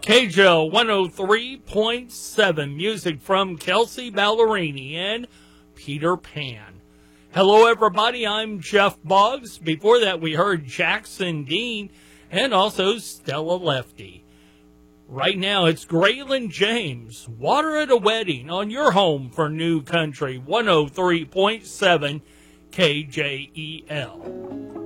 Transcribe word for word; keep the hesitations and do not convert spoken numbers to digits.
K J O one oh three point seven, music from Kelsea Ballerini and Peter Pan. Hello, everybody. I'm Jeff Boggs. Before that, we heard Jackson Dean and also Stella Lefty. Right now, it's Graylin James, Water at a Wedding, on your home for New Country, one oh three point seven K J E L.